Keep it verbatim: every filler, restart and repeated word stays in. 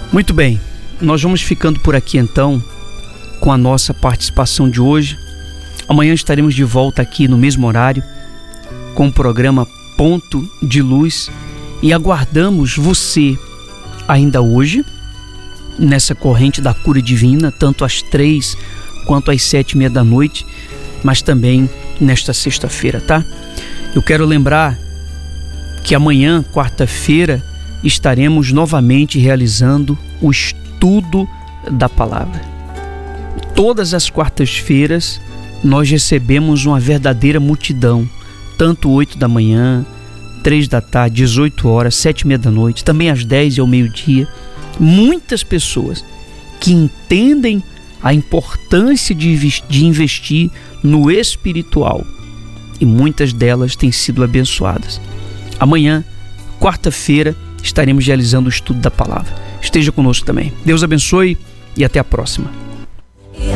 Muito bem, nós vamos ficando por aqui então com a nossa participação de hoje. Amanhã estaremos de volta aqui no mesmo horário com o programa Ponto de Luz e aguardamos você ainda hoje nessa corrente da cura divina, tanto às três quanto às sete e meia da noite, mas também nesta sexta-feira, tá? Eu quero lembrar que amanhã, quarta-feira, estaremos novamente realizando o estudo da palavra. Todas as quartas-feiras nós recebemos uma verdadeira multidão, tanto oito da manhã, três da tarde, dezoito horas, sete e meia da noite, também às dez e ao meio-dia. Muitas pessoas que entendem a importância de investir no espiritual e muitas delas têm sido abençoadas. Amanhã, quarta-feira, estaremos realizando o estudo da palavra. Esteja conosco também. Deus abençoe e até a próxima.